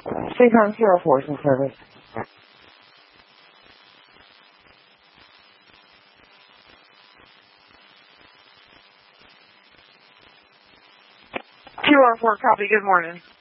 Seacom 04 is in service. 204, copy. Good morning.